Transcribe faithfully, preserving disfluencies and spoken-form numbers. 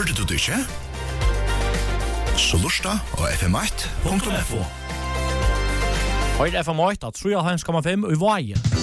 Hørte du det ikke? Så lusta og f m åtte punktum f o. Høyre F M åtte, tre komma fem i Vaje.